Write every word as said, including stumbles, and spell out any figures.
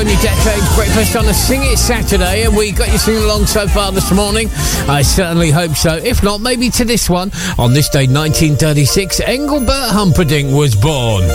on your Decades Breakfast on a Sing It Saturday, and we got you singing along so far this morning. I certainly hope so. If not, maybe to this one. On this day, nineteen thirty-six, Engelbert Humperdinck was born.